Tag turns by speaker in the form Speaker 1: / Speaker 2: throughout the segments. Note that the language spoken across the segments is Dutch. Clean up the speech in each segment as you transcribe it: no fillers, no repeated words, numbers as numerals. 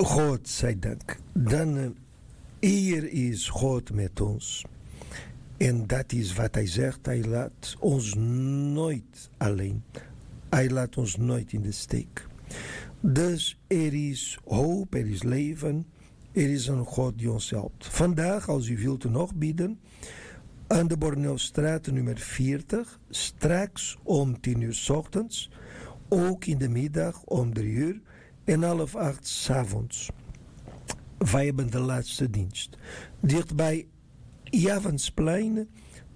Speaker 1: God zij dank. Dan hier is God met ons. En dat is wat hij zegt. Hij laat ons nooit alleen. Hij laat ons nooit in de steek. Dus er is hoop, er is leven. Er is een God die ons helpt. Vandaag, als u wilt nog bidden, aan de Borneostraat nummer 40, straks om 10 uur 's ochtends, ook in de middag om 3 uur en 7:30 's avonds. Wij hebben de dienst. Dichtbij Javansplein,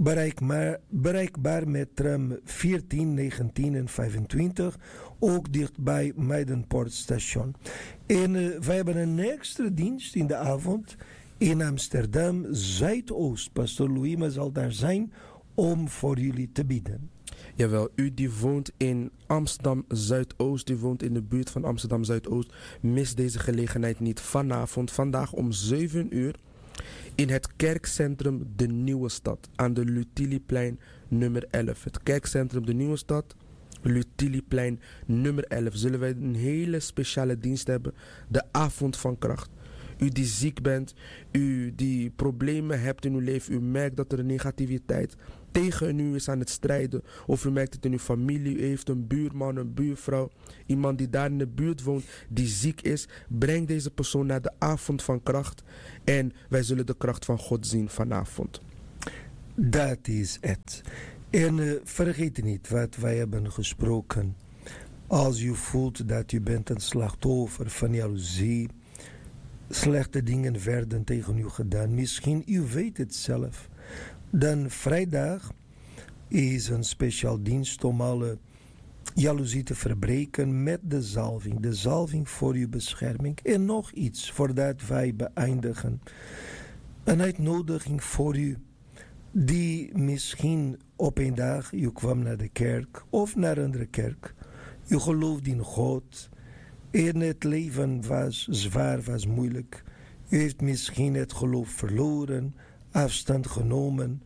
Speaker 1: bereikbaar met tram 14, 19 en 25, ook dichtbij Meidenpoortstation. En wij hebben een extra dienst in de avond in Amsterdam Zuidoost. Pastor Louis zal daar zijn om voor jullie te bidden.
Speaker 2: Jawel, u die woont in Amsterdam Zuidoost, die woont in de buurt van Amsterdam Zuidoost, mis deze gelegenheid niet. Vandaag om 7 uur in het kerkcentrum De Nieuwe Stad aan de Lutiliplein nummer 11. Het kerkcentrum De Nieuwe Stad, Lutiliplein nummer 11. Zullen wij een hele speciale dienst hebben, de avond van kracht. U die ziek bent, u die problemen hebt in uw leven, u merkt dat er een negativiteit tegen u is aan het strijden, of u merkt het in uw familie, u heeft een buurman, een buurvrouw, iemand die daar in de buurt woont, die ziek is, breng deze persoon naar de avond van kracht en wij zullen de kracht van God zien vanavond.
Speaker 1: Dat is het. En vergeet niet wat wij hebben gesproken. Als u voelt dat u bent een slachtoffer van jaloezie, slechte dingen werden tegen u gedaan, misschien u weet het zelf, dan vrijdag is een speciaal dienst om alle jaloezie te verbreken met de zalving voor uw bescherming. En nog iets voordat wij beëindigen, een uitnodiging voor u die misschien op een dag u kwam naar de kerk of naar een andere kerk, u gelooft in God en het leven was zwaar, was moeilijk. U heeft misschien het geloof verloren, afstand genomen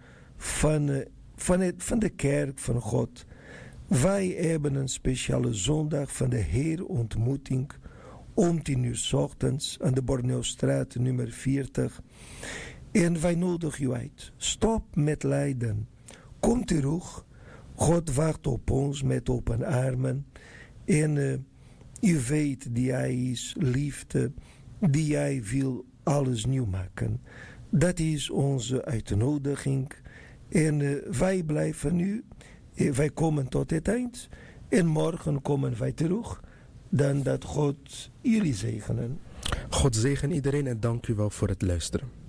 Speaker 1: van de kerk van God. Wij hebben een speciale zondag van de Heer ontmoeting om 10 uur 's ochtends aan de Borneostraat nummer 40. En wij nodigen u uit. Stop met lijden. Kom terug. God wacht op ons met open armen. En u weet die hij is liefde, die hij wil alles nieuw maken. Dat is onze uitnodiging. En wij blijven nu, wij komen tot het eind. En morgen komen wij terug. Dan dat God jullie zegenen.
Speaker 2: God zegen iedereen en dank u wel voor het luisteren.